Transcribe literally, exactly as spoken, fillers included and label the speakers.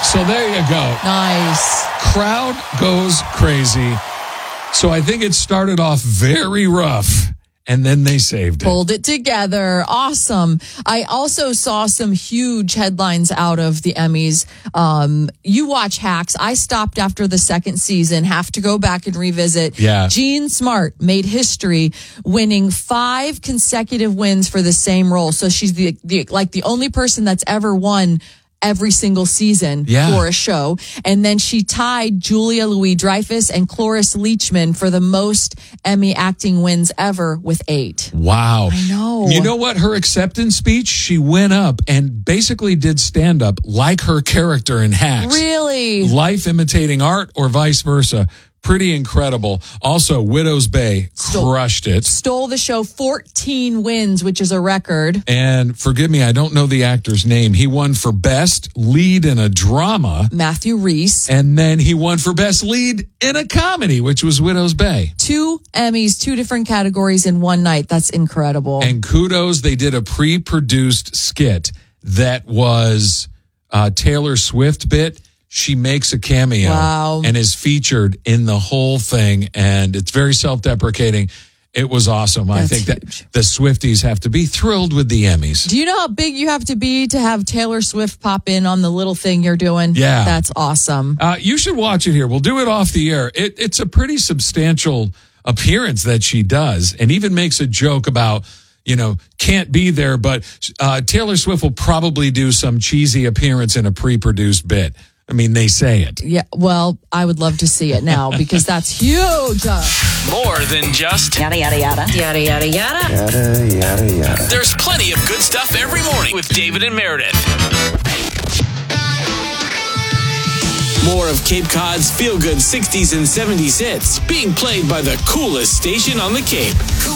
Speaker 1: So there you go.
Speaker 2: Nice.
Speaker 1: Crowd goes crazy. So I think it started off very rough, and then they saved it.
Speaker 2: Pulled it together. Awesome. I also saw some huge headlines out of the Emmys. Um, you watch Hacks. I stopped after the second season, have to go back and revisit.
Speaker 1: Yeah.
Speaker 2: Jean Smart made history, winning five consecutive wins for the same role. So she's the, the like the only person that's ever won every single season
Speaker 1: yeah.
Speaker 2: for a show. And then she tied Julia Louis-Dreyfus and Cloris Leachman for the most Emmy acting wins ever with eight.
Speaker 1: Wow.
Speaker 2: I know.
Speaker 1: You know what? Her acceptance speech, she went up and basically did stand up like her character in Hacks.
Speaker 2: Really?
Speaker 1: Life imitating art or vice versa. Pretty incredible. Also, Widow's Bay
Speaker 2: Stole,
Speaker 1: crushed it.
Speaker 2: Stole the show, fourteen wins, which is a record.
Speaker 1: And forgive me, I don't know the actor's name. He won for Best Lead in a Drama.
Speaker 2: Matthew Rhys.
Speaker 1: And then he won for Best Lead in a Comedy, which was Widow's Bay.
Speaker 2: Two Emmys, two different categories in one night. That's incredible.
Speaker 1: And kudos, they did a pre-produced skit that was a Taylor Swift bit. She makes a cameo
Speaker 2: wow.
Speaker 1: and is featured in the whole thing, and it's very self-deprecating. It was awesome.
Speaker 2: That's
Speaker 1: I think
Speaker 2: huge.
Speaker 1: that the Swifties have to be thrilled with the Emmys.
Speaker 2: Do you know how big you have to be to have Taylor Swift pop in on the little thing you're doing?
Speaker 1: Yeah.
Speaker 2: That's awesome.
Speaker 1: Uh, you should watch it here. We'll do it off the air. It, it's a pretty substantial appearance that she does, and even makes a joke about, you know, can't be there, but uh, Taylor Swift will probably do some cheesy appearance in a pre-produced bit. I mean, they say it.
Speaker 2: Yeah, well, I would love to see it now because that's huge.
Speaker 3: More than just
Speaker 4: yada, yada, yada.
Speaker 5: Yada, yada, yada.
Speaker 6: Yada, yada, yada.
Speaker 3: There's plenty of good stuff every morning with David and Meredith. More of Cape Cod's feel-good sixties and seventies hits being played by the coolest station on the Cape.